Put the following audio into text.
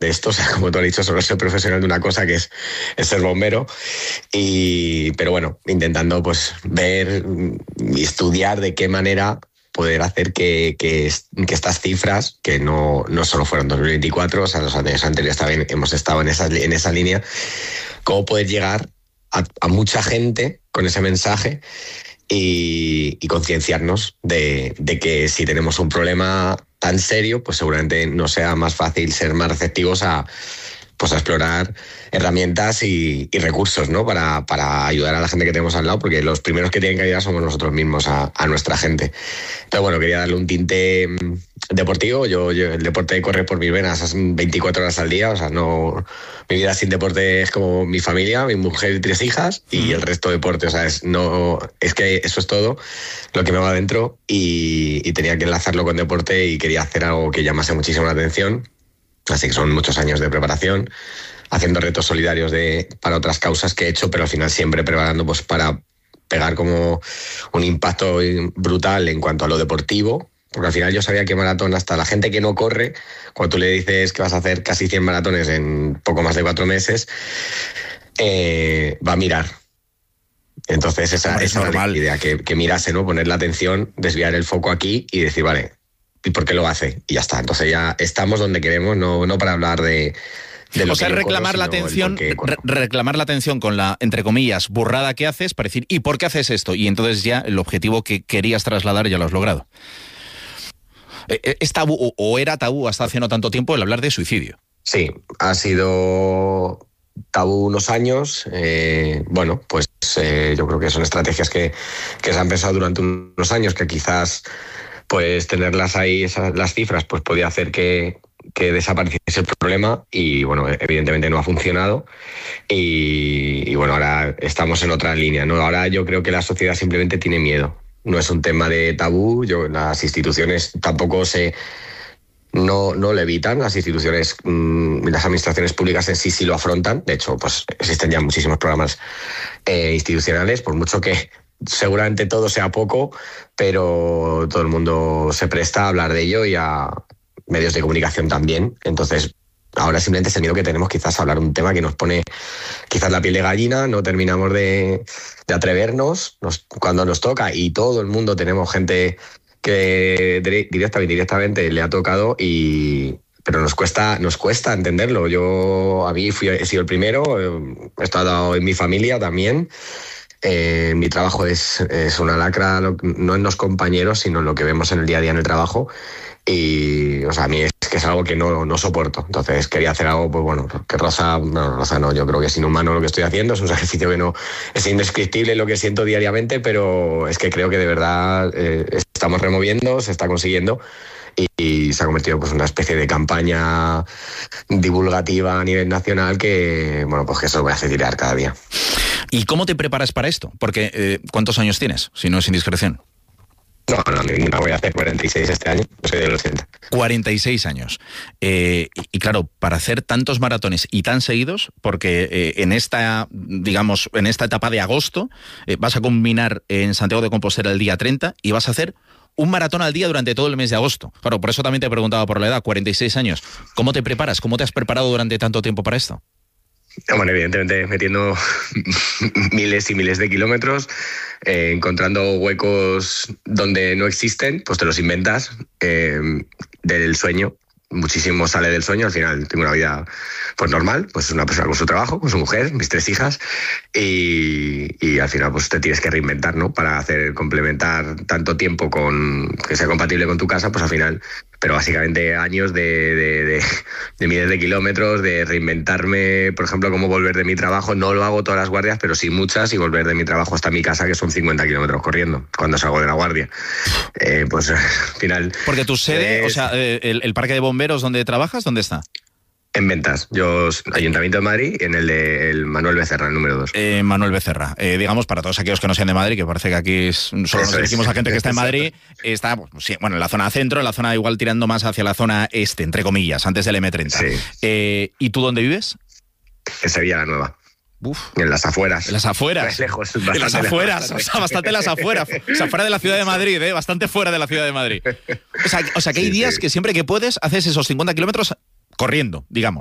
de esto, o sea, como tú has dicho, solo soy profesional de una cosa que es ser bombero, pero bueno, intentando pues ver y estudiar de qué manera poder hacer que estas cifras, que no solo fueron 2024, o sea, los años anteriores también hemos estado en esa línea, cómo poder llegar a mucha gente con ese mensaje y concienciarnos de que si tenemos un problema tan serio, pues seguramente no sea más fácil ser más receptivos a explorar herramientas y recursos, ¿no? Para ayudar a la gente que tenemos al lado, porque los primeros que tienen que ayudar somos nosotros mismos a nuestra gente. Entonces, bueno, quería darle un tinte deportivo. Yo el deporte corre por mis venas, es 24 horas al día, o sea, no, mi vida sin deporte es como mi familia, mi mujer y 3 hijas, y el resto de deporte, o sea, es que eso es todo lo que me va adentro, y tenía que enlazarlo con deporte y quería hacer algo que llamase muchísimo la atención. Así que son muchos años de preparación, haciendo retos solidarios para otras causas que he hecho, pero al final siempre preparando pues para pegar como un impacto brutal en cuanto a lo deportivo, porque al final yo sabía que maratón, hasta la gente que no corre, cuando tú le dices que vas a hacer casi 100 maratones en poco más de 4 meses, va a mirar. Entonces esa es la idea, que mirase, ¿no? Poner la atención, desviar el foco aquí y decir, vale, ¿y por qué lo hace? Y ya está. Entonces ya estamos donde queremos, no para hablar de lo, o sea, reclamar la atención, reclamar la atención con la, entre comillas, burrada que haces, para decir, ¿y por qué haces esto? Y entonces ya el objetivo que querías trasladar ya lo has logrado. ¿Es tabú o era tabú hasta hace no tanto tiempo el hablar de suicidio? Sí, ha sido tabú unos años. Bueno, pues yo creo que son estrategias que se han pensado durante unos años, que quizás pues tenerlas ahí, las cifras, pues podía hacer que desapareciese el problema, y bueno, evidentemente no ha funcionado, y bueno, ahora estamos en otra línea, ¿no? Ahora yo creo que la sociedad simplemente tiene miedo, no es un tema de tabú, las instituciones tampoco no lo evitan, las instituciones, las administraciones públicas en sí lo afrontan, de hecho, pues existen ya muchísimos programas institucionales, por mucho que seguramente todo sea poco, pero todo el mundo se presta a hablar de ello, y a medios de comunicación también. Entonces, ahora simplemente es el miedo que tenemos quizás a hablar un tema que nos pone quizás la piel de gallina, no terminamos de atrevernos cuando nos toca, y todo el mundo tenemos gente que directamente le ha tocado, pero nos cuesta entenderlo. A mí he sido el primero, he estado en mi familia también. Mi trabajo es una lacra, no en los compañeros, sino en lo que vemos en el día a día en el trabajo, y o sea, a mí es que es algo que no soporto. Entonces quería hacer algo, pues bueno, que roza no, yo creo que es inhumano lo que estoy haciendo, es un sacrificio que no es indescriptible lo que siento diariamente, pero es que creo que de verdad estamos removiendo, se está consiguiendo, y se ha convertido pues en una especie de campaña divulgativa a nivel nacional que, bueno, pues que eso me hace tirar cada día. ¿Y cómo te preparas para esto? Porque, ¿cuántos años tienes, si no es indiscreción? No, ninguna, voy a hacer 46 este año, soy del 80. 46 años. Y claro, para hacer tantos maratones y tan seguidos, porque en esta etapa de agosto, vas a combinar en Santiago de Compostela el día 30 y vas a hacer un maratón al día durante todo el mes de agosto. Claro, por eso también te he preguntado por la edad, 46 años. ¿Cómo te preparas? ¿Cómo te has preparado durante tanto tiempo para esto? Bueno, evidentemente metiendo miles y miles de kilómetros, encontrando huecos donde no existen, pues te los inventas, del sueño. Muchísimo sale del sueño. Al final tengo una vida pues normal, pues una persona con su trabajo, con su mujer, mis 3 hijas, y al final pues te tienes que reinventar, ¿no? Para complementar tanto tiempo que sea compatible con tu casa, pues al final, pero básicamente años de miles de kilómetros, de reinventarme, por ejemplo, cómo volver de mi trabajo. No lo hago todas las guardias, pero sí muchas, y volver de mi trabajo hasta mi casa, que son 50 kilómetros corriendo, cuando salgo de la guardia. Pues al final... Porque tu sede, o sea, el parque de bomberos donde trabajas, ¿dónde está? En Ventas. Yo, Ayuntamiento de Madrid, en el Manuel Becerra, el número 2. Manuel Becerra. Digamos, para todos aquellos que no sean de Madrid, que parece que aquí solo nos dirigimos a gente que está en Madrid, está, sí, bueno, en la zona centro, en la zona igual tirando más hacia la zona este, entre comillas, antes del M30. Sí. ¿Y tú dónde vives? En Sevilla la Nueva. Uf. En las afueras. En las afueras. Es lejos. En las afueras. Lejos, o sea, bastante en las afueras. O sea, fuera de la ciudad de Madrid, bastante fuera de la ciudad de Madrid. O sea que hay días que siempre que puedes haces esos 50 kilómetros corriendo, digamos.